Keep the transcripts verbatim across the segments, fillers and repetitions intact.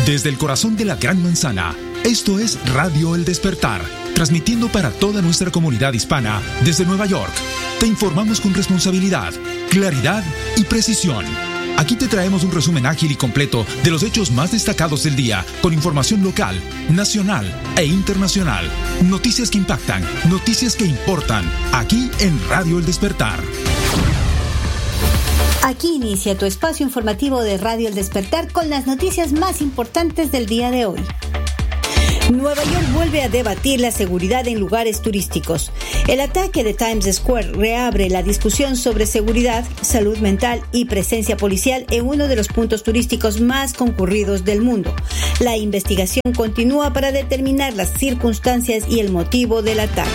Desde el corazón de la Gran Manzana, esto es Radio El Despertar, transmitiendo para toda nuestra comunidad hispana desde Nueva York. Te informamos con responsabilidad, claridad y precisión. Aquí te traemos un resumen ágil y completo de los hechos más destacados del día, con información local, nacional e internacional. Noticias que impactan, noticias que importan, aquí en Radio El Despertar. Aquí inicia tu espacio informativo de Radio El Despertar con las noticias más importantes del día de hoy. Nueva York vuelve a debatir la seguridad en lugares turísticos. El ataque de Times Square reabre la discusión sobre seguridad, salud mental y presencia policial en uno de los puntos turísticos más concurridos del mundo. La investigación continúa para determinar las circunstancias y el motivo del ataque.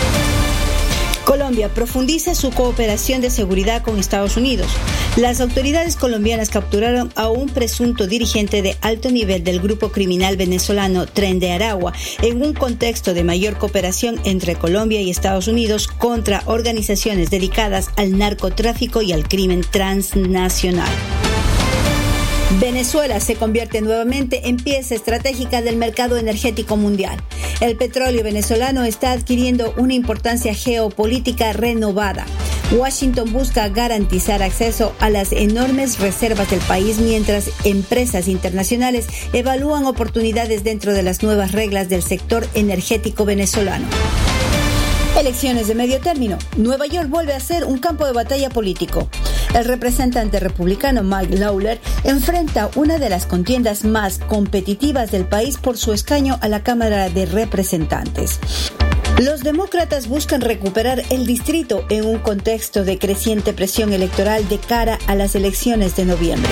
Colombia profundiza su cooperación de seguridad con Estados Unidos. Las autoridades colombianas capturaron a un presunto dirigente de alto nivel del grupo criminal venezolano Tren de Aragua en un contexto de mayor cooperación entre Colombia y Estados Unidos contra organizaciones dedicadas al narcotráfico y al crimen transnacional. Venezuela se convierte nuevamente en pieza estratégica del mercado energético mundial. El petróleo venezolano está adquiriendo una importancia geopolítica renovada. Washington busca garantizar acceso a las enormes reservas del país mientras empresas internacionales evalúan oportunidades dentro de las nuevas reglas del sector energético venezolano. Elecciones de medio término. Nueva York vuelve a ser un campo de batalla político. El representante republicano Mike Lawler enfrenta una de las contiendas más competitivas del país por su escaño a la Cámara de Representantes. Los demócratas buscan recuperar el distrito en un contexto de creciente presión electoral de cara a las elecciones de noviembre.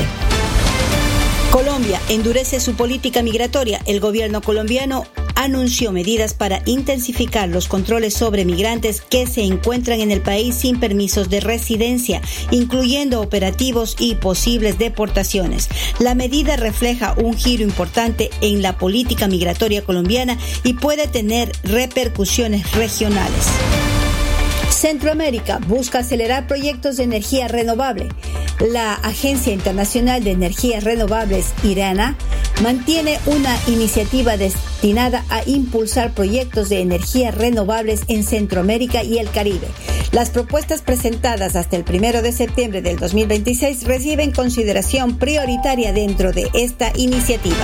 Colombia endurece su política migratoria. El gobierno colombiano anunció medidas para intensificar los controles sobre migrantes que se encuentran en el país sin permisos de residencia, incluyendo operativos y posibles deportaciones. La medida refleja un giro importante en la política migratoria colombiana y puede tener repercusiones regionales. Centroamérica busca acelerar proyectos de energía renovable. La Agencia Internacional de Energías Renovables, IRENA, mantiene una iniciativa destinada a impulsar proyectos de energías renovables en Centroamérica y el Caribe. Las propuestas presentadas hasta el primero de septiembre del dos mil veintiséis reciben consideración prioritaria dentro de esta iniciativa.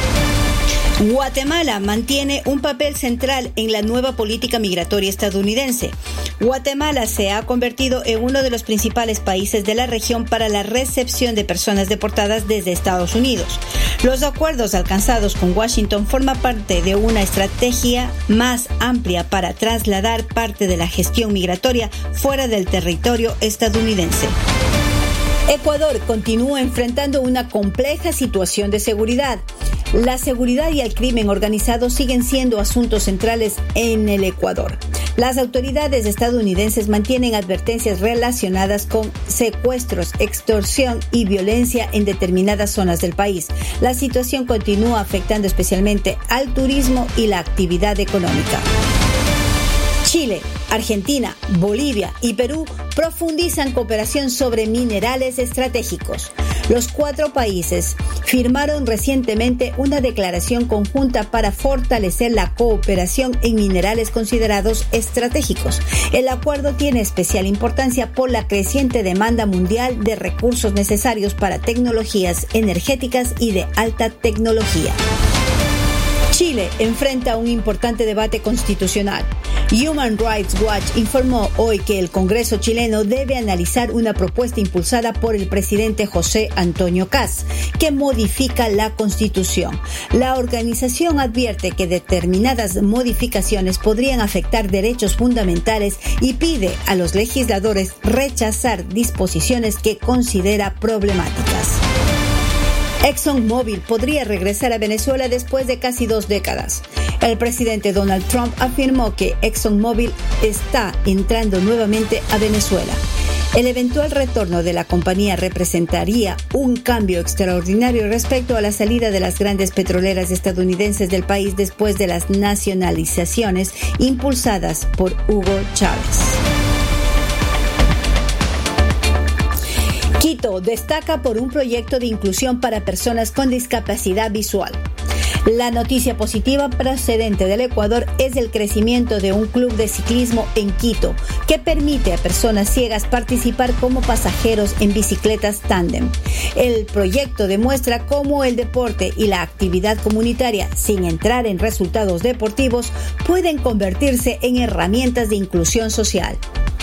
Guatemala mantiene un papel central en la nueva política migratoria estadounidense. Guatemala se ha convertido en uno de los principales países de la región para la recepción de personas deportadas desde Estados Unidos. Los acuerdos alcanzados con Washington forman parte de una estrategia más amplia para trasladar parte de la gestión migratoria fuera del territorio estadounidense. Ecuador continúa enfrentando una compleja situación de seguridad. La seguridad y el crimen organizado siguen siendo asuntos centrales en el Ecuador. Las autoridades estadounidenses mantienen advertencias relacionadas con secuestros, extorsión y violencia en determinadas zonas del país. La situación continúa afectando especialmente al turismo y la actividad económica. Chile, Argentina, Bolivia y Perú profundizan cooperación sobre minerales estratégicos. Los cuatro países firmaron recientemente una declaración conjunta para fortalecer la cooperación en minerales considerados estratégicos. El acuerdo tiene especial importancia por la creciente demanda mundial de recursos necesarios para tecnologías energéticas y de alta tecnología. Chile enfrenta un importante debate constitucional. Human Rights Watch informó hoy que el Congreso chileno debe analizar una propuesta impulsada por el presidente José Antonio Kast, que modifica la Constitución. La organización advierte que determinadas modificaciones podrían afectar derechos fundamentales y pide a los legisladores rechazar disposiciones que considera problemáticas. ExxonMobil podría regresar a Venezuela después de casi dos décadas. El presidente Donald Trump afirmó que ExxonMobil está entrando nuevamente a Venezuela. El eventual retorno de la compañía representaría un cambio extraordinario respecto a la salida de las grandes petroleras estadounidenses del país después de las nacionalizaciones impulsadas por Hugo Chávez. Quito destaca por un proyecto de inclusión para personas con discapacidad visual. La noticia positiva procedente del Ecuador es el crecimiento de un club de ciclismo en Quito que permite a personas ciegas participar como pasajeros en bicicletas tándem. El proyecto demuestra cómo el deporte y la actividad comunitaria, sin entrar en resultados deportivos, pueden convertirse en herramientas de inclusión social.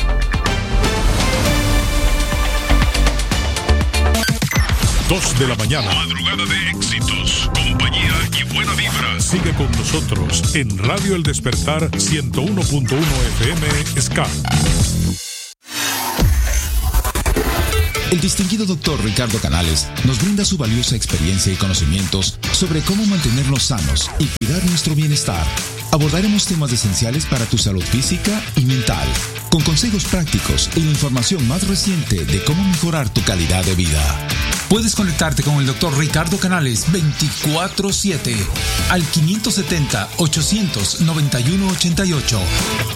Dos de la mañana. Madrugada de éxitos, compañía y buena vibra. Sigue con nosotros en Radio El Despertar ciento uno punto uno F M S K. El distinguido doctor Ricardo Canales nos brinda su valiosa experiencia y conocimientos sobre cómo mantenernos sanos y cuidar nuestro bienestar. Abordaremos temas esenciales para tu salud física y mental, con consejos prácticos y la información más reciente de cómo mejorar tu calidad de vida. Puedes conectarte con el doctor Ricardo Canales veinticuatro siete al quinientos setenta, ochocientos noventa y uno ochenta y ocho.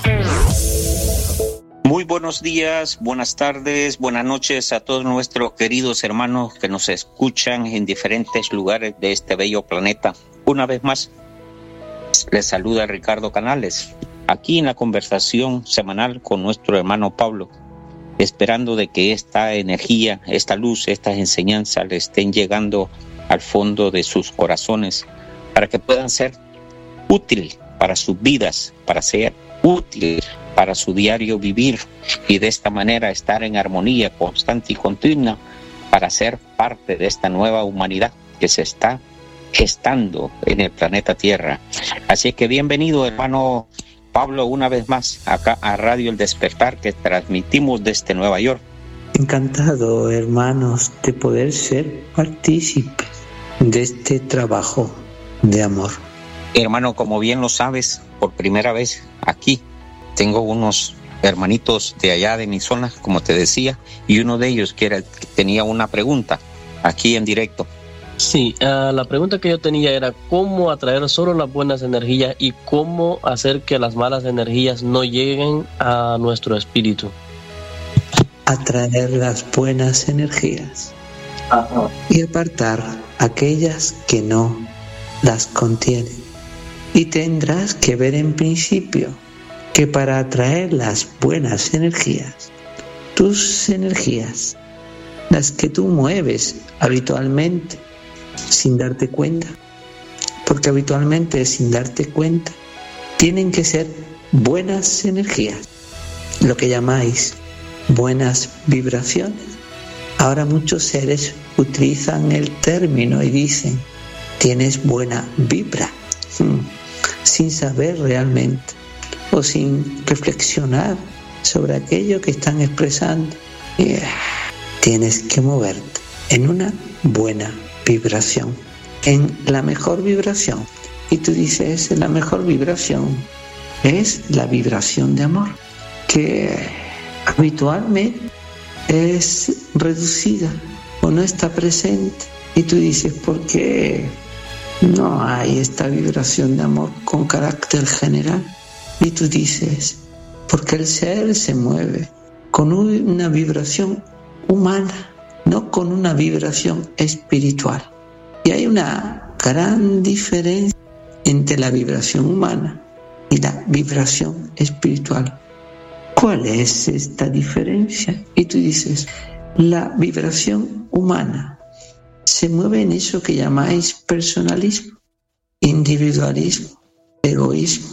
Muy buenos días, buenas tardes, buenas noches a todos nuestros queridos hermanos que nos escuchan en diferentes lugares de este bello planeta. Una vez más, les saluda Ricardo Canales, aquí en la conversación semanal con nuestro hermano Pablo, esperando de que esta energía, esta luz, estas enseñanzas le estén llegando al fondo de sus corazones para que puedan ser útiles para sus vidas, para ser útiles para su diario vivir y de esta manera estar en armonía constante y continua para ser parte de esta nueva humanidad que se está gestando en el planeta Tierra. Así que bienvenido, hermano Pablo, una vez más acá a Radio El Despertar, que transmitimos desde Nueva York. Encantado, hermanos, de poder ser partícipes de este trabajo de amor. Hermano, como bien lo sabes, por primera vez aquí tengo unos hermanitos de allá de mi zona, como te decía, y uno de ellos que, era, que tenía una pregunta aquí en directo. Sí, uh, la pregunta que yo tenía era cómo atraer solo las buenas energías y cómo hacer que las malas energías no lleguen a nuestro espíritu. Atraer las buenas energías. Ajá. Y apartar aquellas que no las contienen. Y tendrás que ver en principio que para atraer las buenas energías, tus energías, las que tú mueves habitualmente, sin darte cuenta, porque habitualmente sin darte cuenta tienen que ser buenas energías, lo que llamáis buenas vibraciones. Ahora muchos seres utilizan el término y dicen tienes buena vibra, hmm, sin saber realmente o sin reflexionar sobre aquello que están expresando. Yeah. Tienes que moverte en una buena vibración, en la mejor vibración. Y tú dices, la mejor vibración es la vibración de amor, que habitualmente es reducida o no está presente. Y tú dices, ¿por qué no hay esta vibración de amor con carácter general? Y tú dices, porque el ser se mueve con una vibración humana, no con una vibración espiritual. Y hay una gran diferencia entre la vibración humana y la vibración espiritual. ¿Cuál es esta diferencia? Y tú dices, la vibración humana se mueve en eso que llamáis personalismo, individualismo, egoísmo.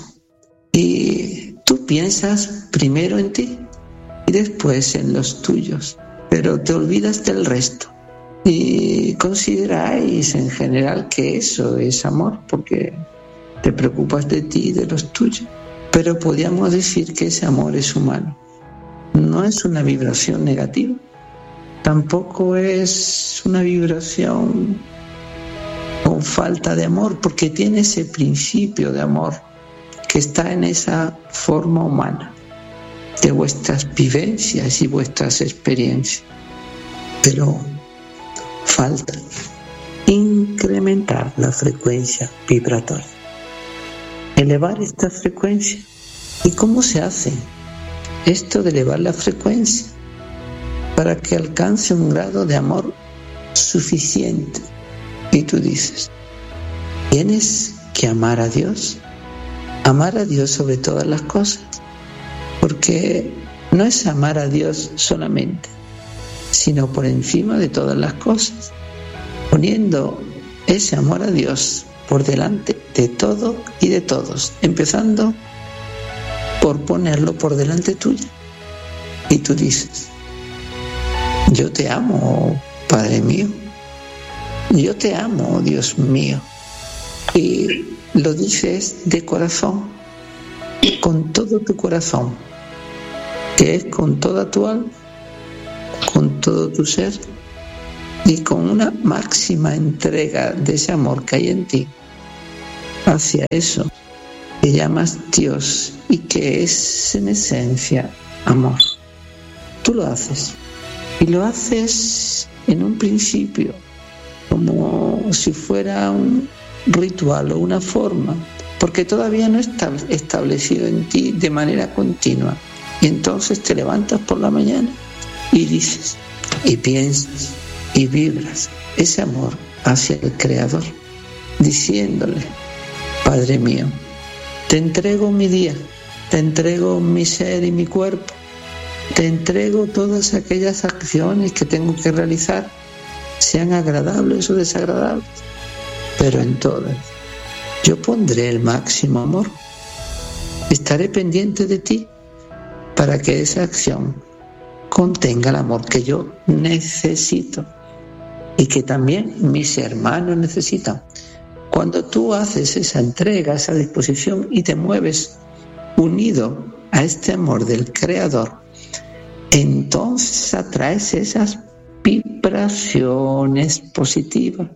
Y tú piensas primero en ti y después en los tuyos, pero te olvidas del resto. Y consideráis en general que eso es amor, porque te preocupas de ti y de los tuyos. Pero podríamos decir que ese amor es humano. No es una vibración negativa, tampoco es una vibración con falta de amor, porque tiene ese principio de amor que está en esa forma humana de vuestras vivencias y vuestras experiencias. Pero falta incrementar la frecuencia vibratoria, elevar esta frecuencia. ¿Y cómo se hace esto de elevar la frecuencia? para que alcance un grado de amor suficiente. Y tú dices, tienes que amar a Dios, amar a Dios sobre todas las cosas, porque no es amar a Dios solamente, sino por encima de todas las cosas, poniendo ese amor a Dios por delante de todo y de todos, empezando por ponerlo por delante tuyo. Y tú dices, yo te amo, Padre mío, yo te amo, Dios mío, y lo dices de corazón, con todo tu corazón, que es con toda tu alma, con todo tu ser, y con una máxima entrega de ese amor que hay en ti hacia eso que llamas Dios y que es en esencia amor. Tú lo haces, y lo haces en un principio como si fuera un ritual o una forma, porque todavía no está establecido en ti de manera continua. Y entonces te levantas por la mañana y dices, y piensas, y vibras ese amor hacia el Creador, diciéndole, Padre mío, te entrego mi día, te entrego mi ser y mi cuerpo, te entrego todas aquellas acciones que tengo que realizar, sean agradables o desagradables, pero en todas yo pondré el máximo amor. Estaré pendiente de ti para que esa acción contenga el amor que yo necesito y que también mis hermanos necesitan. Cuando tú haces esa entrega, esa disposición y te mueves unido a este amor del Creador, entonces atraes esas vibraciones positivas,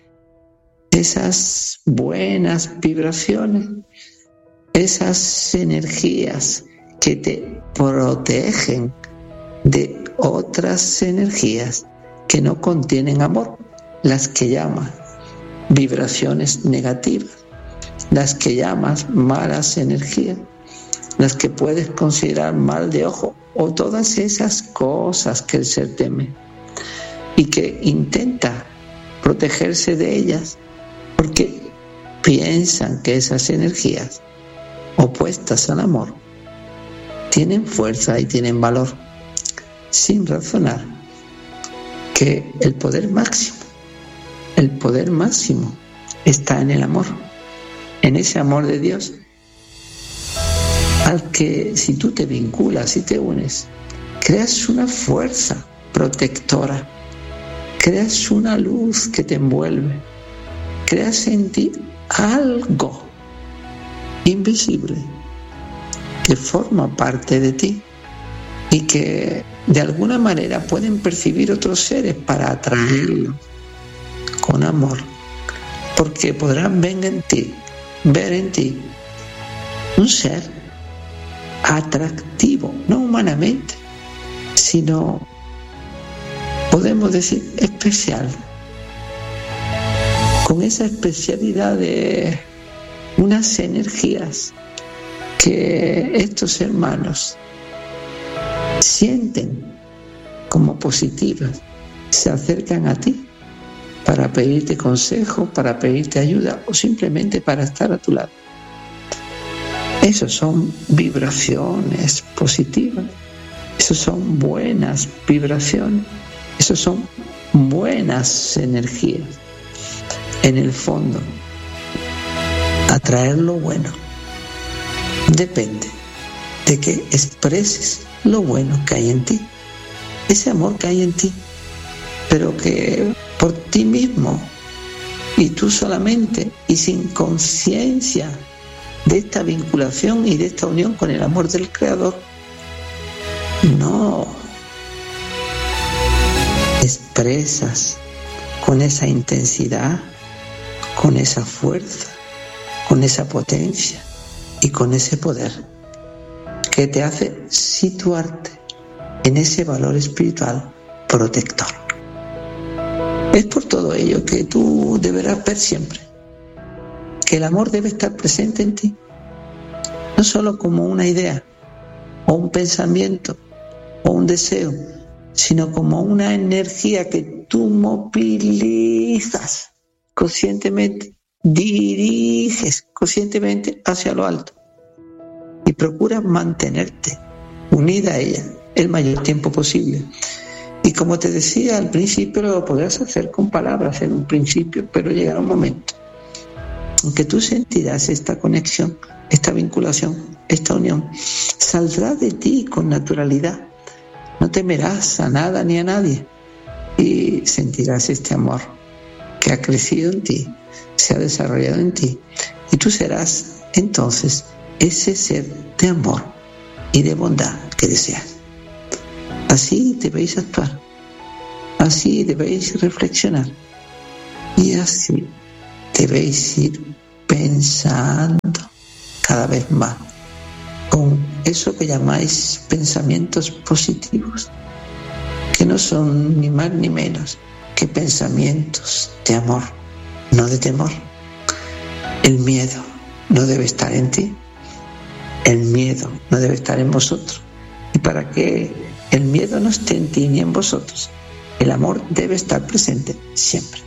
esas buenas vibraciones, esas energías que te protegen de otras energías que no contienen amor, las que llamas vibraciones negativas, las que llamas malas energías, las que puedes considerar mal de ojo, o todas esas cosas que el ser teme y que intenta protegerse de ellas porque piensan que esas energías opuestas al amor tienen fuerza y tienen valor, sin razonar que el poder máximo, el poder máximo está en el amor, en ese amor de Dios, al que si tú te vinculas y te unes, creas una fuerza protectora, creas una luz que te envuelve, creas en ti algo invisible que forma parte de ti y que de alguna manera pueden percibir otros seres para atraerlo con amor, porque podrán ver en ti, ver en ti un ser atractivo, no humanamente, sino podemos decir especial, con esa especialidad de unas energías que estos hermanos sienten como positivas, se acercan a ti para pedirte consejo, para pedirte ayuda o simplemente para estar a tu lado. Esas son vibraciones positivas, esas son buenas vibraciones, esas son buenas energías. En el fondo, atraer lo bueno depende de que expreses lo bueno que hay en ti, ese amor que hay en ti, pero que por ti mismo y tú solamente y sin conciencia de esta vinculación y de esta unión con el amor del Creador, no expresas con esa intensidad, con esa fuerza, con esa potencia y con ese poder que te hace situarte en ese valor espiritual protector. Es por todo ello que tú deberás ver siempre que el amor debe estar presente en ti, no solo como una idea o un pensamiento o un deseo, sino como una energía que tú movilizas conscientemente, diriges conscientemente hacia lo alto y procura mantenerte unida a ella el mayor tiempo posible. Y como te decía al principio, lo podrás hacer con palabras en un principio, pero llegará un momento en que tú sentirás esta conexión, esta vinculación, esta unión. Saldrá de ti con naturalidad. No temerás a nada ni a nadie. Y sentirás este amor que ha crecido en ti, se ha desarrollado en ti. Y tú serás entonces ese ser de amor y de bondad que deseas. Así debéis actuar, así debéis reflexionar y así debéis ir pensando cada vez más con eso que llamáis pensamientos positivos, que no son ni más ni menos que pensamientos de amor, no de temor. El miedo no debe estar en ti, el miedo no debe estar en vosotros. Y para que el miedo no esté en ti ni en vosotros, el amor debe estar presente siempre.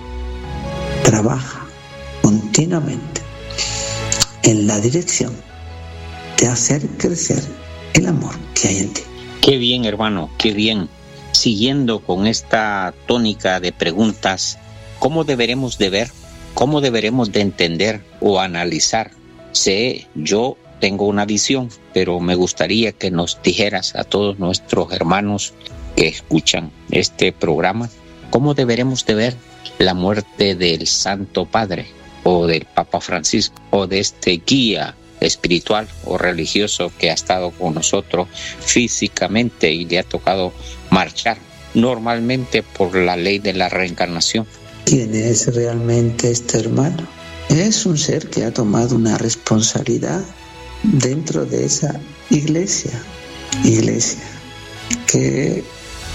Trabaja continuamente en la dirección de hacer crecer el amor que hay en ti. Qué bien, hermano, qué bien. Siguiendo con esta tónica de preguntas, ¿cómo deberemos de ver? ¿Cómo deberemos de entender o analizar? Sé, yo tengo una visión, pero me gustaría que nos dijeras a todos nuestros hermanos que escuchan este programa, ¿cómo deberemos de ver la muerte del Santo Padre o del Papa Francisco o de este guía espiritual o religioso que ha estado con nosotros físicamente y le ha tocado marchar normalmente por la ley de la reencarnación? ¿Quién es realmente este hermano? Es un ser que ha tomado una responsabilidad dentro de esa iglesia, iglesia que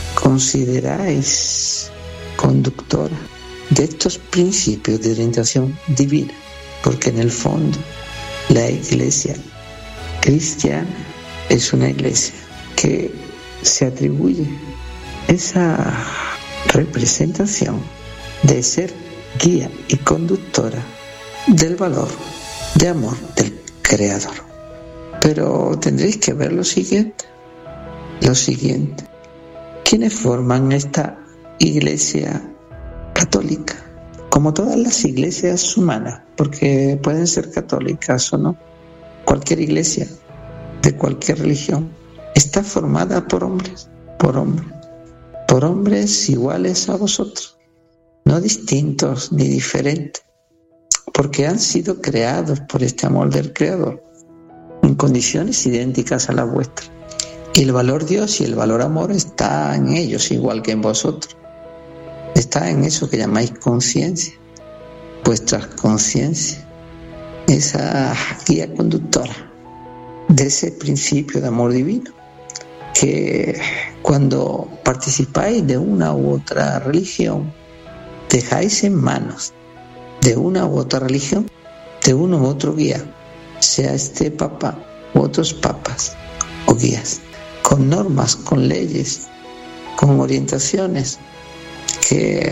consideráis conductora de estos principios de orientación divina, porque en el fondo la iglesia cristiana es una iglesia que se atribuye esa representación de ser guía y conductora del valor de amor del Creador. Pero tendréis que ver lo siguiente, lo siguiente. ¿Quiénes forman esta iglesia católica? Como todas las iglesias humanas, porque pueden ser católicas o no. Cualquier iglesia, de cualquier religión, está formada por hombres, por hombres, por hombres iguales a vosotros, no distintos ni diferentes, porque han sido creados por este amor del Creador, en condiciones idénticas a las vuestras. Y el valor Dios y el valor amor está en ellos, igual que en vosotros. Está en eso que llamáis conciencia, vuestra conciencia, esa guía conductora de ese principio de amor divino, que cuando participáis de una u otra religión, dejáis en manos de una u otra religión, de uno u otro guía, sea este papa u otros papas o guías, con normas, con leyes, con orientaciones que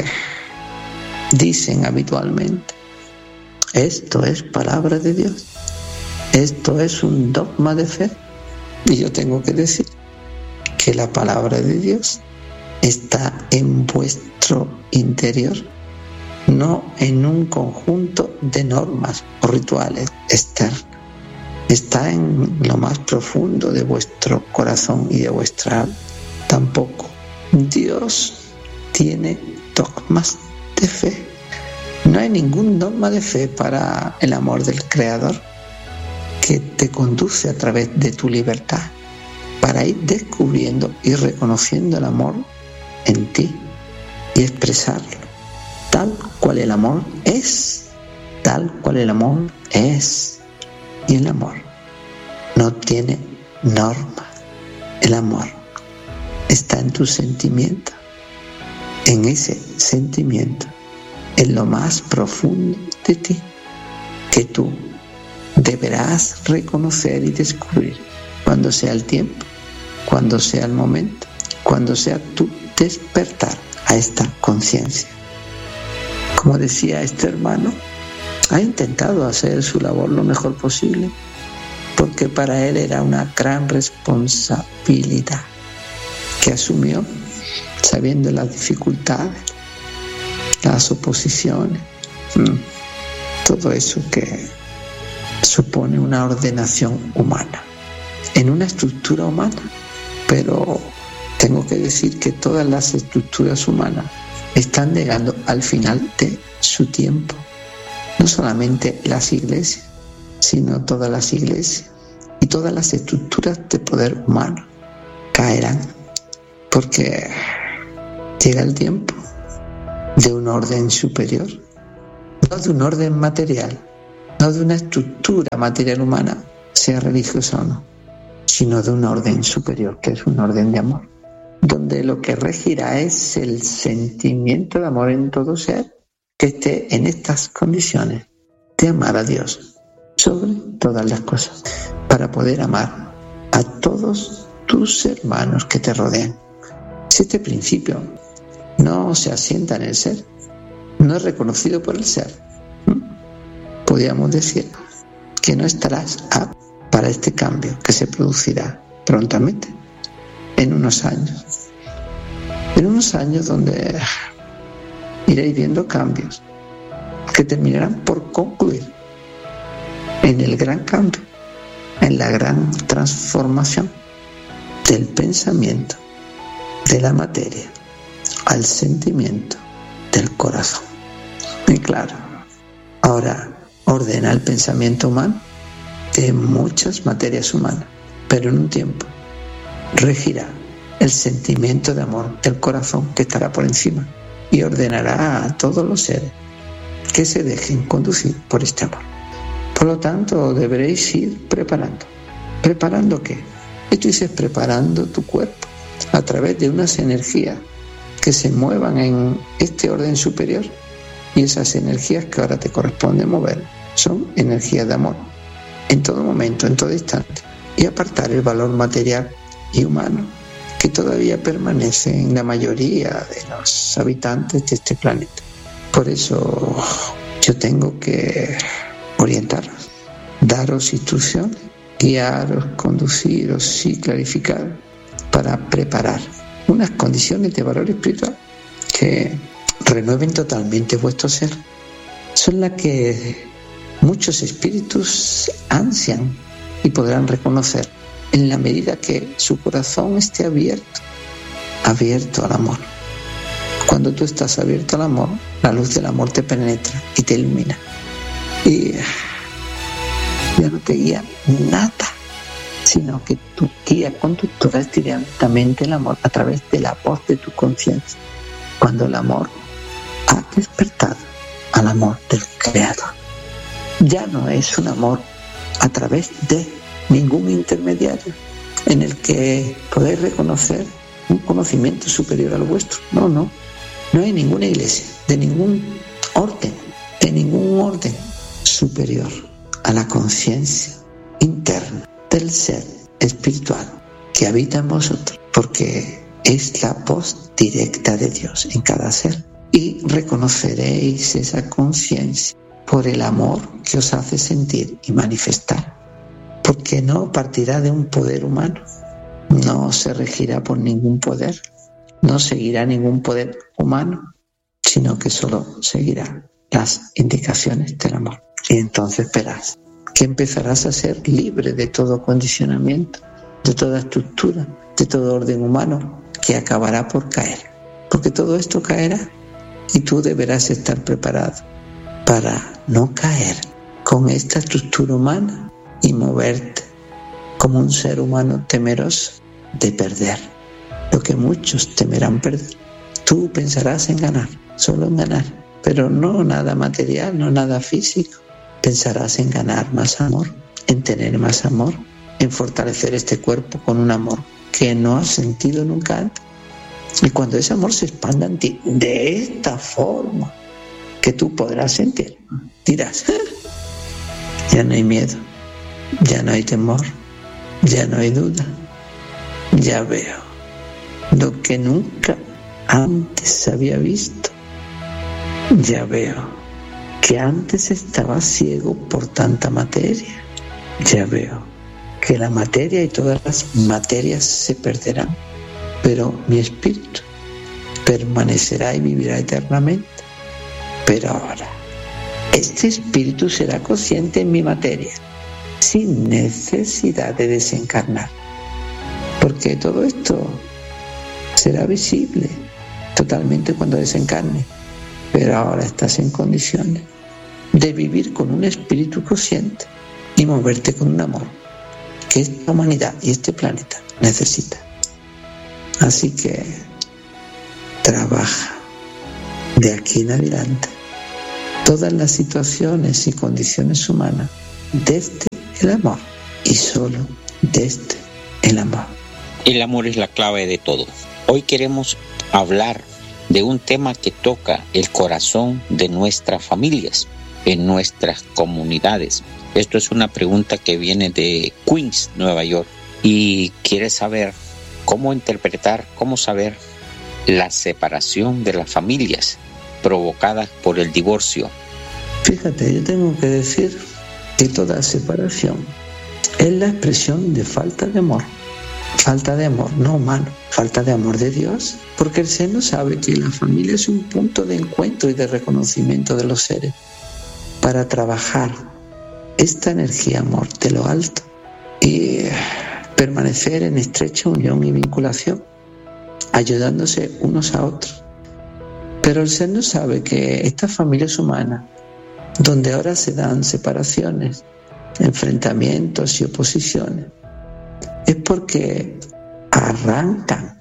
dicen habitualmente: esto es palabra de Dios, esto es un dogma de fe. Y yo tengo que decir que la palabra de Dios está en vuestro interior, no en un conjunto de normas o rituales externos. Está en lo más profundo de vuestro corazón y de vuestra alma. Tampoco Dios tiene dogmas de fe. No hay ningún dogma de fe para el amor del Creador que te conduce a través de tu libertad para ir descubriendo y reconociendo el amor en ti y expresarlo tal cual el amor es, tal cual el amor es. Y el amor no tiene norma. El amor está en tu sentimiento, en ese sentimiento, en lo más profundo de ti, que tú deberás reconocer y descubrir cuando sea el tiempo, cuando sea el momento, cuando sea tu despertar a esta conciencia. Como decía este hermano, ha intentado hacer su labor lo mejor posible, porque para él era una gran responsabilidad que asumió, sabiendo las dificultades, las oposiciones, todo eso que supone una ordenación humana, en una estructura humana. Pero tengo que decir que todas las estructuras humanas están llegando al final de su tiempo. No solamente las iglesias, sino todas las iglesias y todas las estructuras de poder humano caerán, porque llega el tiempo de un orden superior, no de un orden material, no de una estructura material humana, sea religiosa o no, sino de un orden superior, que es un orden de amor, donde lo que regirá es el sentimiento de amor en todo ser que esté en estas condiciones de amar a Dios sobre todas las cosas, para poder amar a todos tus hermanos que te rodean. Si este principio no se asienta en el ser, no es reconocido por el ser, podríamos decir que no estarás apto para este cambio que se producirá prontamente, en unos años. En unos años donde iréis viendo cambios que terminarán por concluir en el gran cambio, en la gran transformación del pensamiento, de la materia, al sentimiento del corazón. Y claro, ahora ordena el pensamiento humano de muchas materias humanas, pero en un tiempo regirá el sentimiento de amor del corazón, que estará por encima, y ordenará a todos los seres que se dejen conducir por este amor. Por lo tanto, deberéis ir preparando. ¿Preparando qué? Esto dices, preparando tu cuerpo a través de unas energías que se muevan en este orden superior, y esas energías que ahora te corresponde mover son energías de amor en todo momento, en todo instante, y apartar el valor material y humano que todavía permanece en la mayoría de los habitantes de este planeta. Por eso yo tengo que orientaros, daros instrucciones, guiaros, conduciros y clarificar para preparar unas condiciones de valor espiritual que renueven totalmente vuestro ser. Son las que muchos espíritus ansian y podrán reconocer en la medida que su corazón esté abierto, abierto al amor. Cuando tú estás abierto al amor, la luz del amor te penetra y te ilumina. Y ya no te guía nada, sino que tu guía conductora es directamente el amor a través de la voz de tu conciencia. Cuando el amor ha despertado al amor del Creador, ya no es un amor a través de ningún intermediario en el que podéis reconocer un conocimiento superior al vuestro. No, no, no hay ninguna iglesia de ningún orden, de ningún orden superior a la conciencia interna del ser espiritual que habita en vosotros, porque es la voz directa de Dios en cada ser, y reconoceréis esa conciencia por el amor que os hace sentir y manifestar, porque no partirá de un poder humano, no se regirá por ningún poder, no seguirá ningún poder humano, sino que solo seguirá las indicaciones del amor. Y entonces verás que empezarás a ser libre de todo condicionamiento, de toda estructura, de todo orden humano que acabará por caer, porque todo esto caerá y tú deberás estar preparado para no caer con esta estructura humana y moverte como un ser humano temeroso de perder lo que muchos temerán perder. Tú pensarás en ganar, solo en ganar, pero no nada material, no nada físico. Pensarás en ganar más amor, en tener más amor, en fortalecer este cuerpo con un amor que no has sentido nunca antes. Y cuando ese amor se expanda en ti de esta forma que tú podrás sentir, dirás, ya no hay miedo, ya no hay temor, ya no hay duda, ya veo lo que nunca antes había visto. Ya veo que antes estaba ciego por tanta materia. Ya veo que la materia y todas las materias se perderán, pero mi espíritu permanecerá y vivirá eternamente. Pero ahora, este espíritu será consciente en mi materia, sin necesidad de desencarnar, porque todo esto será visible totalmente cuando desencarne. Pero ahora estás en condiciones de vivir con un espíritu consciente y moverte con un amor que esta humanidad y este planeta necesita. Así que trabaja de aquí en adelante todas las situaciones y condiciones humanas desde el amor y solo desde el amor. El amor es la clave de todo. Hoy queremos hablar de un tema que toca el corazón de nuestras familias, en nuestras comunidades. Esto es una pregunta que viene de Queens, Nueva York, y quiere saber cómo interpretar, cómo saber la separación de las familias provocadas por el divorcio. Fíjate, yo tengo que decir que toda separación es la expresión de falta de amor. Falta de amor no humano, falta de amor de Dios, porque el ser no sabe que la familia es un punto de encuentro y de reconocimiento de los seres para trabajar esta energía amor de lo alto y permanecer en estrecha unión y vinculación, ayudándose unos a otros. Pero el ser no sabe que estas familias humanas, donde ahora se dan separaciones, enfrentamientos y oposiciones, es porque arrancan,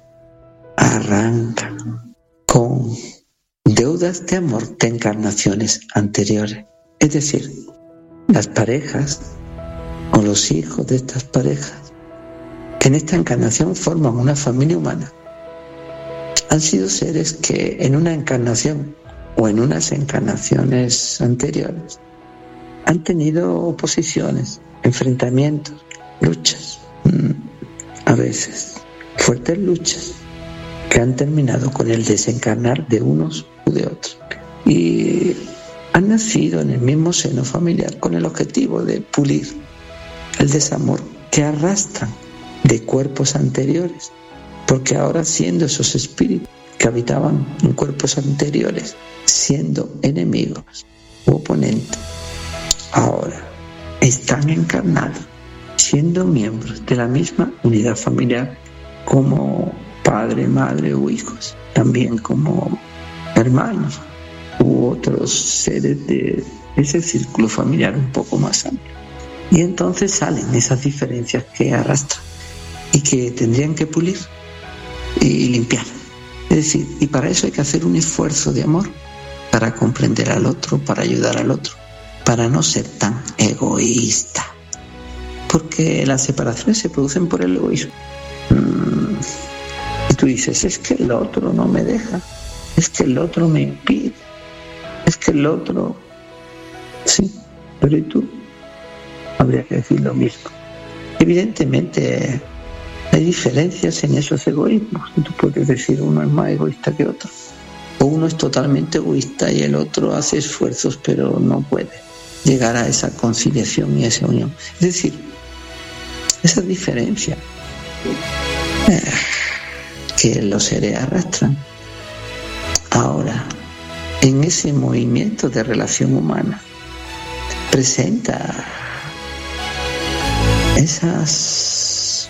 arrancan con deudas de amor de encarnaciones anteriores. Es decir, las parejas o los hijos de estas parejas que en esta encarnación forman una familia humana han sido seres que en una encarnación o en unas encarnaciones anteriores han tenido oposiciones, enfrentamientos, luchas, a veces fuertes luchas que han terminado con el desencarnar de unos u de otros, y han nacido en el mismo seno familiar con el objetivo de pulir el desamor que arrastran de cuerpos anteriores, porque ahora, siendo esos espíritus que habitaban en cuerpos anteriores, siendo enemigos u oponentes, ahora están encarnados siendo miembros de la misma unidad familiar, como padre, madre o hijos, también como hermanos u otros seres de ese círculo familiar un poco más amplio. Y entonces salen esas diferencias que arrastran y que tendrían que pulir y limpiar. Es decir, y para eso hay que hacer un esfuerzo de amor, para comprender al otro, para ayudar al otro, para no ser tan egoísta. Porque las separaciones se producen por el egoísmo. Mm. Y tú dices, es que el otro no me deja, es que el otro me impide, es que el otro... Sí, pero ¿y tú? Habría que decir lo mismo. Evidentemente hay diferencias en esos egoísmos. Tú puedes decir uno es más egoísta que otro, o uno es totalmente egoísta y el otro hace esfuerzos pero no puede llegar a esa conciliación y a esa unión. Es decir, esa diferencia eh, que los seres arrastran ahora en ese movimiento de relación humana presenta esas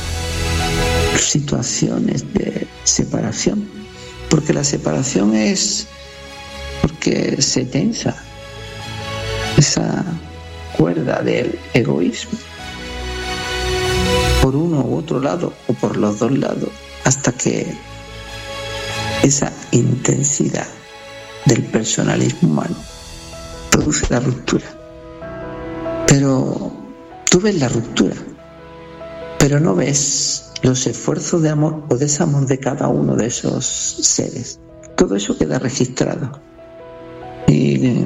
situaciones de separación, porque la separación es porque se tensa esa cuerda del egoísmo por uno u otro lado o por los dos lados, hasta que esa intensidad del personalismo humano produce la ruptura. Pero tú ves la ruptura, pero no ves los esfuerzos de amor o desamor de cada uno de esos seres. Todo eso queda registrado y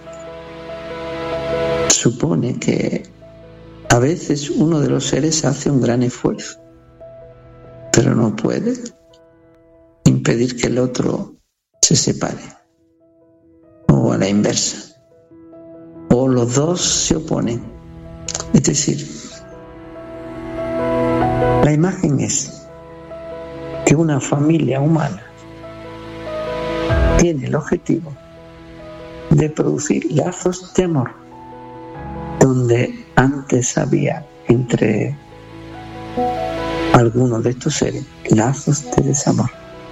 supone que a veces uno de los seres hace un gran esfuerzo, pero no puede impedir que el otro se separe, o a la inversa, o los dos se oponen. Es decir, la imagen es que una familia humana tiene el objetivo de producir lazos de amor, donde antes había entre algunos de estos seres lazos de desamor.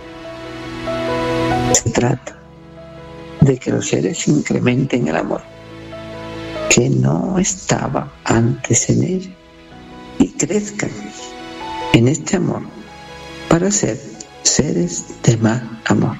Se trata de que los seres incrementen el amor que no estaba antes en ellos y crezcan en este amor para ser seres de más amor.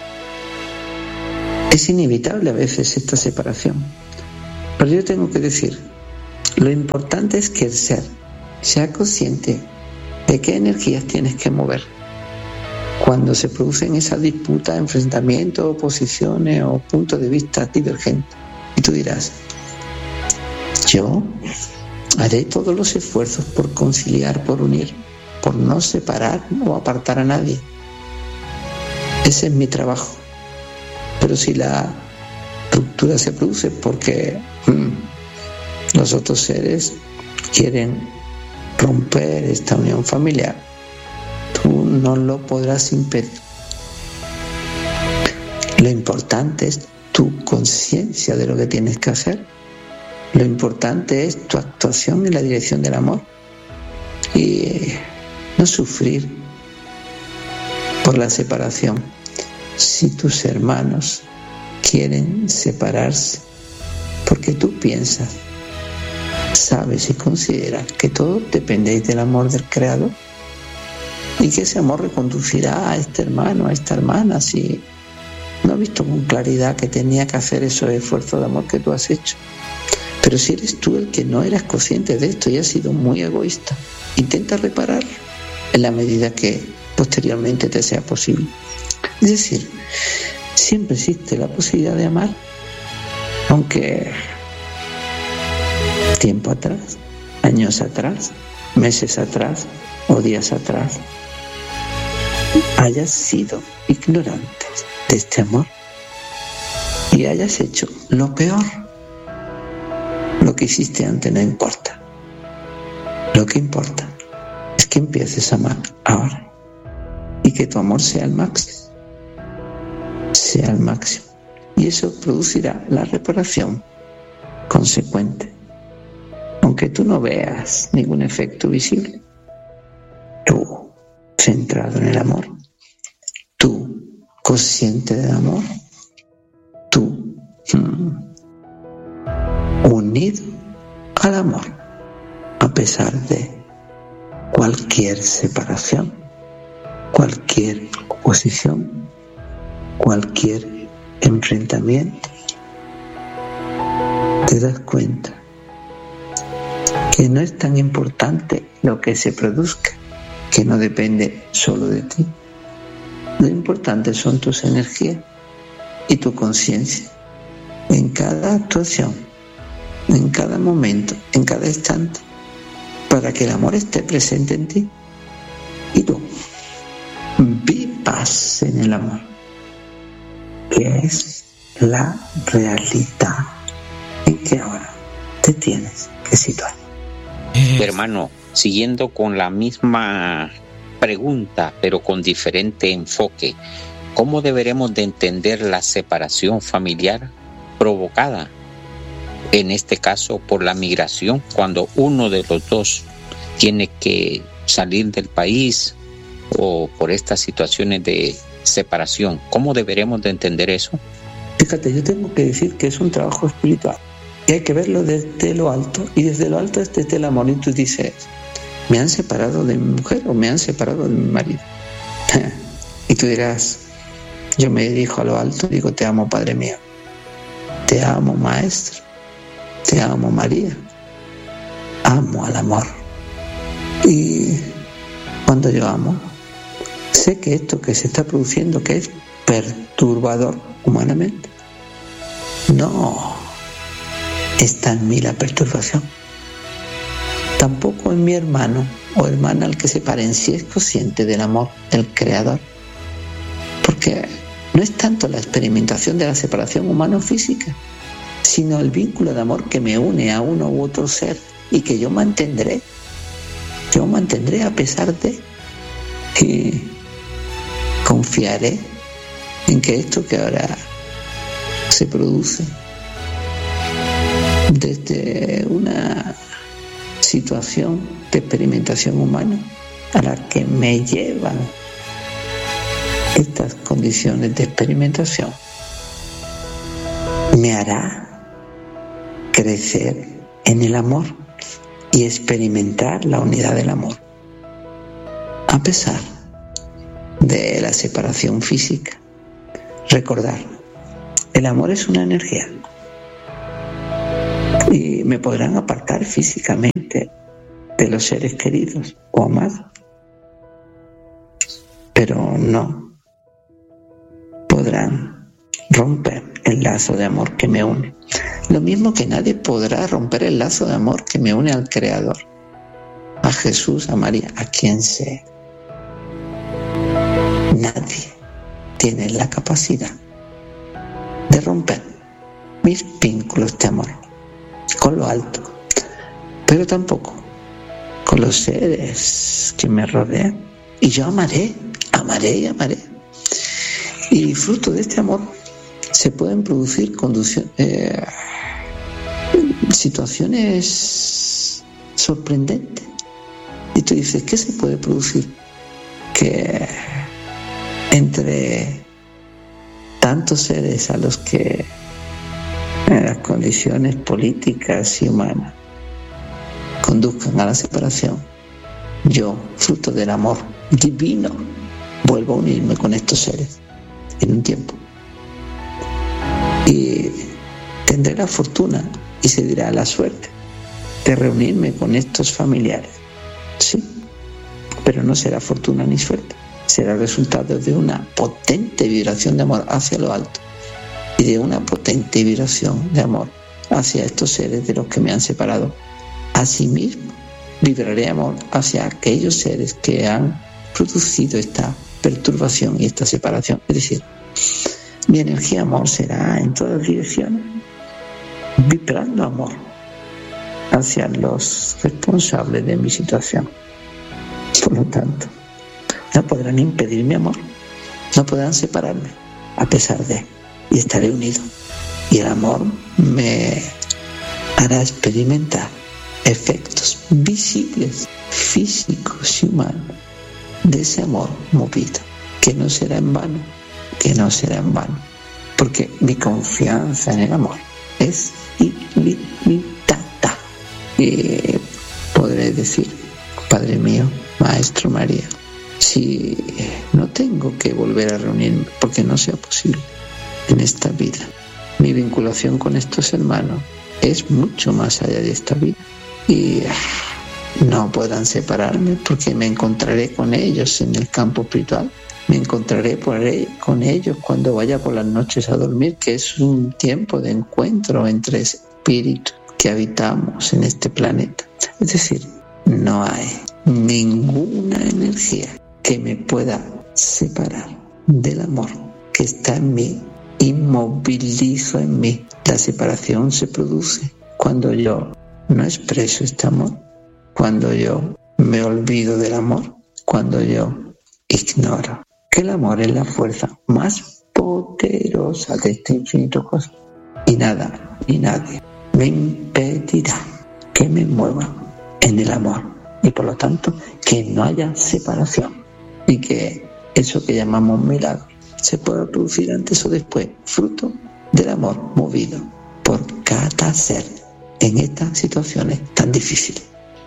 Es inevitable a veces esta separación, pero yo tengo que decir, lo importante es que el ser sea consciente de qué energías tienes que mover cuando se producen esas disputas, enfrentamientos, oposiciones o puntos de vista divergentes. Y tú dirás, yo haré todos los esfuerzos por conciliar, por unir, por no separar o apartar a nadie. Ese es mi trabajo. Pero si la ruptura se produce porque mmm, los otros seres quieren romper esta unión familiar, tú no lo podrás impedir. Lo importante es tu conciencia de lo que tienes que hacer. Lo importante es tu actuación en la dirección del amor y no sufrir por la separación. Si tus hermanos quieren separarse porque tú piensas, sabes y consideras que todo depende del amor del Creador y que ese amor reconducirá a este hermano, a esta hermana, si no has visto con claridad que tenía que hacer esos esfuerzos de amor que tú has hecho. Pero si eres tú el que no eras consciente de esto y has sido muy egoísta, intenta reparar en la medida que posteriormente te sea posible. Es decir, siempre existe la posibilidad de amar, aunque tiempo atrás, años atrás, meses atrás o días atrás hayas sido ignorante de este amor y hayas hecho lo peor. Lo que hiciste antes no importa. Lo que importa es que empieces a amar ahora y que tu amor sea el máximo. Sea el máximo. Y eso producirá la reparación consecuente. Aunque tú no veas ningún efecto visible, tú, centrado en el amor, tú, consciente del amor, tú, hmm, unido al amor, a pesar de cualquier separación, cualquier oposición, cualquier enfrentamiento, te das cuenta que no es tan importante lo que se produzca, que no depende solo de ti. Lo importante son tus energías y tu conciencia en cada actuación, en cada momento, en cada instante, para que el amor esté presente en ti y tú vivas en el amor, que es la realidad en que ahora te tienes que situar. Hermano, siguiendo con la misma pregunta, pero con diferente enfoque, ¿cómo deberemos de entender la separación familiar provocada, en este caso por la migración, cuando uno de los dos tiene que salir del país o por estas situaciones de separación? ¿Cómo deberemos de entender eso? Fíjate, yo tengo que decir que es un trabajo espiritual y hay que verlo desde lo alto, y desde lo alto es desde el amor. Y tú dices, me han separado de mi mujer o me han separado de mi marido. Y tú dirás, yo me dirijo a lo alto, digo, te amo, Padre mío, te amo, Maestro, te amo, María, amo al amor. Y cuando yo amo, sé que esto que se está produciendo, que es perturbador humanamente, no está en mí la perturbación, tampoco en mi hermano o hermana al que se paren, si es consciente del amor del Creador, Porque no es tanto la experimentación de la separación humano-física, sino el vínculo de amor que me une a uno u otro ser y que yo mantendré. Yo mantendré a pesar de, y confiaré en que esto que ahora se produce desde una situación de experimentación humana a la que me llevan estas condiciones de experimentación, me hará crecer en el amor y experimentar la unidad del amor, a pesar de la separación física. Recordar, el amor es una energía y me podrán apartar físicamente de los seres queridos o amados, pero no podrán romper el lazo de amor que me une. Lo mismo que nadie podrá romper el lazo de amor que me une al Creador, a Jesús, a María, a quien sea. Nadie tiene la capacidad de romper mis vínculos de amor con lo alto, pero tampoco con los seres que me rodean. Y yo amaré, amaré y amaré. Y fruto de este amor se pueden producir conducción, eh, situaciones sorprendentes. Y tú dices, ¿qué se puede producir? Que entre tantos seres a los que en las condiciones políticas y humanas conduzcan a la separación, yo, fruto del amor divino, vuelvo a unirme con estos seres en un tiempo. Y tendré la fortuna, y se dirá la suerte, de reunirme con estos familiares. Sí, pero no será fortuna ni suerte. Será resultado de una potente vibración de amor hacia lo alto y de una potente vibración de amor hacia estos seres de los que me han separado. Asimismo, vibraré amor hacia aquellos seres que han producido esta perturbación y esta separación. Es decir, mi energía amor será en todas direcciones, vibrando amor hacia los responsables de mi situación. Por lo tanto, no podrán impedir mi amor, no podrán separarme, a pesar de, y estaré unido. Y el amor me hará experimentar efectos visibles, físicos y humanos de ese amor movido, que no será en vano, que no será en vano, porque mi confianza en el amor es ilimitada. Y podré decir, Padre mío, Maestro María, si no tengo que volver a reunirme, porque no sea posible en esta vida, mi vinculación con estos hermanos es mucho más allá de esta vida, y no podrán separarme, porque me encontraré con ellos en el campo espiritual, me encontraré por ahí, con ellos cuando vaya por las noches a dormir, que es un tiempo de encuentro entre espíritus que habitamos en este planeta. Es decir, no hay ninguna energía que me pueda separar del amor que está en mí, inmovilizo en mí. La separación se produce cuando yo no expreso este amor, cuando yo me olvido del amor, cuando yo ignoro que el amor es la fuerza más poderosa de este infinito cosmos, y nada ni nadie me impedirá que me mueva en el amor, y por lo tanto que no haya separación, y que eso que llamamos milagro se pueda producir antes o después, fruto del amor movido por cada ser en estas situaciones tan difíciles.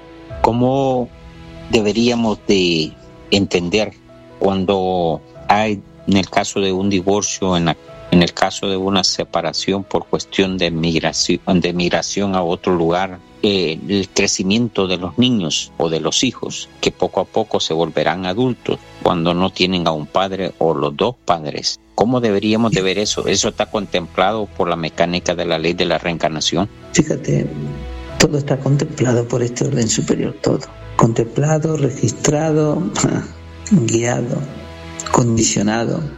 ¿Cómo deberíamos de entender cuando hay, en el caso de un divorcio, en, la, en el caso de una separación por cuestión de migración, de migración a otro lugar, eh, el crecimiento de los niños o de los hijos, que poco a poco se volverán adultos cuando no tienen a un padre o los dos padres? ¿Cómo deberíamos de ver eso? ¿Eso está contemplado por la mecánica de la ley de la reencarnación? Fíjate, todo está contemplado por este orden superior, todo. Contemplado, registrado, guiado, condicionado,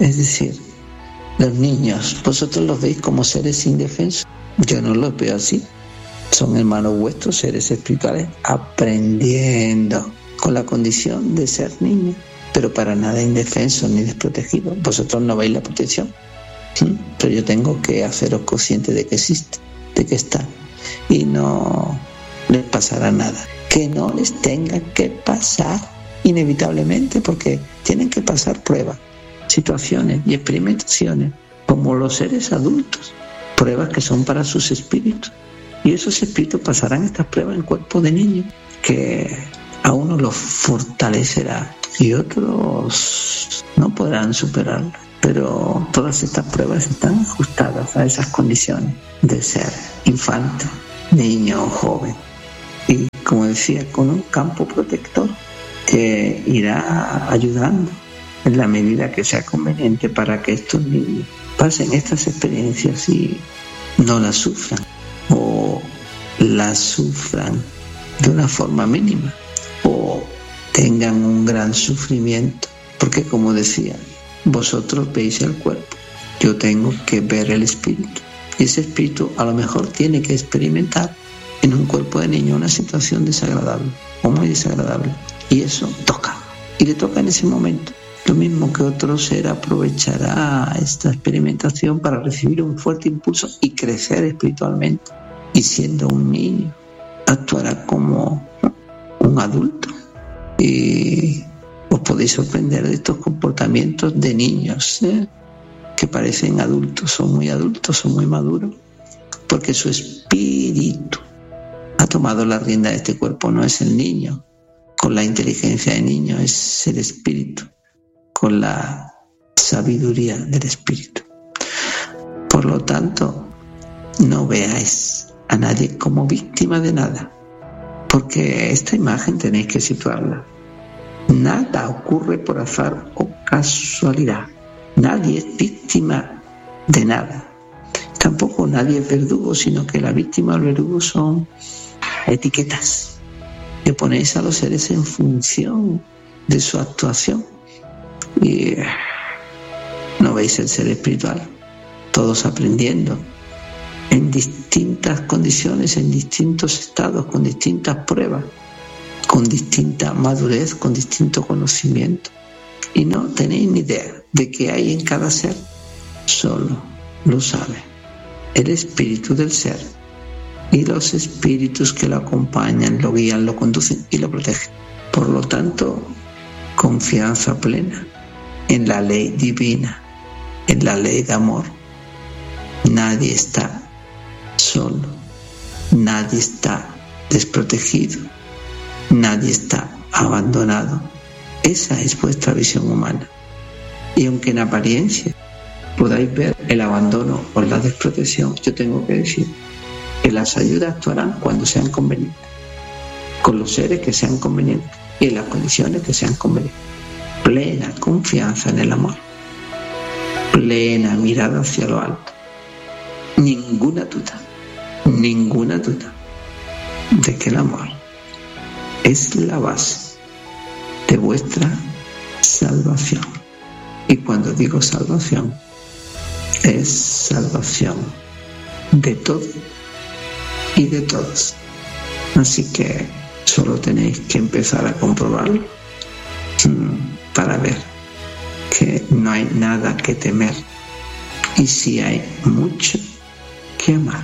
Es decir, los niños, vosotros los veis como seres indefensos. Yo no los veo así. Son hermanos vuestros, seres espirituales, aprendiendo con la condición de ser niños, pero para nada indefensos ni desprotegidos. Vosotros no veis la protección, ¿sí? Pero yo tengo que haceros conscientes de que existe, de que está, y no les pasará nada. Que no les tenga que pasar inevitablemente, porque tienen que pasar pruebas, situaciones y experimentaciones, como los seres adultos, pruebas que son para sus espíritus. Y esos espíritus pasarán estas pruebas en cuerpo de niños, que a unos los fortalecerá y otros no podrán superarlas. Pero todas estas pruebas están ajustadas a esas condiciones de ser infante, niño o joven. Y como decía, con un campo protector que irá ayudando en la medida que sea conveniente para que estos niños pasen estas experiencias y no las sufran, o las sufran de una forma mínima, o tengan un gran sufrimiento, porque como decía, vosotros veis el cuerpo, yo tengo que ver el espíritu, y ese espíritu a lo mejor tiene que experimentar en un cuerpo de niño una situación desagradable o muy desagradable, y eso toca, y le toca en ese momento. Lo mismo que otro ser aprovechará esta experimentación para recibir un fuerte impulso y crecer espiritualmente, y siendo un niño actuará como un adulto, y os podéis sorprender de estos comportamientos de niños, ¿eh? que parecen adultos, son muy adultos, son muy maduros, porque su espíritu ha tomado la rienda de este cuerpo. No es el niño con la inteligencia de niño, es el espíritu con la sabiduría del espíritu. Por lo tanto, no veáis a nadie como víctima de nada, porque esta imagen tenéis que situarla. Nada ocurre por azar o casualidad. Nadie es víctima de nada. Tampoco nadie es verdugo, sino que la víctima o el verdugo son etiquetas que ponéis a los seres en función de su actuación. Y no veis el ser espiritual, todos aprendiendo en distintas condiciones, en distintos estados, con distintas pruebas, con distinta madurez, con distinto conocimiento, y no tenéis ni idea de qué hay en cada ser. Solo lo sabe el espíritu del ser y los espíritus que lo acompañan, lo guían, lo conducen y lo protegen. Por lo tanto, confianza plena en la ley divina, en la ley de amor. Nadie está solo, nadie está desprotegido, nadie está abandonado. Esa es vuestra visión humana. Y aunque en apariencia podáis ver el abandono o la desprotección, yo tengo que decir que las ayudas actuarán cuando sean convenientes, con los seres que sean convenientes y en las condiciones que sean convenientes. Plena confianza en el amor, plena mirada hacia lo alto, ninguna duda, ninguna duda de que el amor es la base de vuestra salvación. Y cuando digo salvación, es salvación de todo y de todos. Así que solo tenéis que empezar a comprobarlo para ver que no hay nada que temer y sí hay mucho que amar.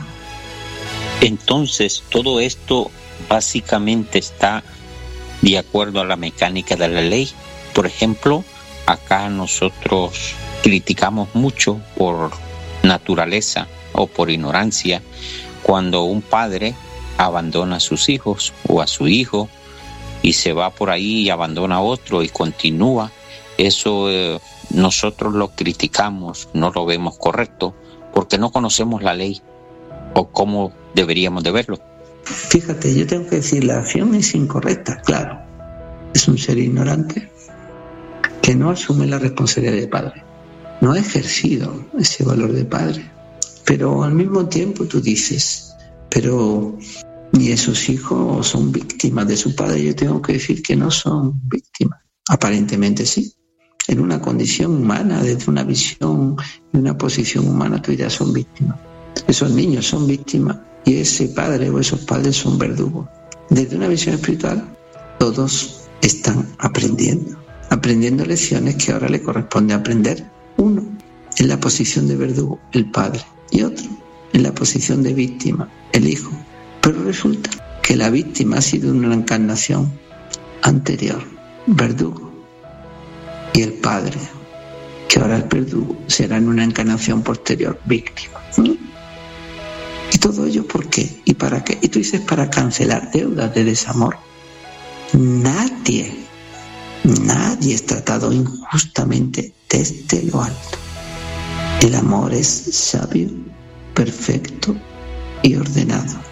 Entonces, todo esto básicamente está de acuerdo a la mecánica de la ley. Por ejemplo, acá nosotros criticamos mucho por naturaleza o por ignorancia cuando un padre abandona a sus hijos o a su hijo y se va por ahí y abandona a otro y continúa. Eso eh, nosotros lo criticamos, no lo vemos correcto, porque no conocemos la ley o cómo deberíamos de verlo. Fíjate, yo tengo que decir, la acción es incorrecta, claro. Es un ser ignorante que no asume la responsabilidad de padre. No ha ejercido ese valor de padre. Pero al mismo tiempo tú dices, pero ni esos hijos son víctimas de su padre. Yo tengo que decir que no son víctimas. Aparentemente sí, en una condición humana, desde una visión y una posición humana, tú dirás, son víctimas. Esos niños son víctimas y ese padre o esos padres son verdugos. Desde una visión espiritual, todos están aprendiendo, aprendiendo lecciones que ahora le corresponde aprender. Uno en la posición de verdugo, el padre, y otro en la posición de víctima, el hijo. Pero resulta que la víctima ha sido una encarnación anterior, verdugo, y el padre, que ahora es verdugo, será en una encarnación posterior, víctima. ¿Mm? ¿Y todo ello por qué? ¿Y para qué? Y tú dices, para cancelar deudas de desamor. Nadie, nadie es tratado injustamente desde lo alto. El amor es sabio, perfecto y ordenado.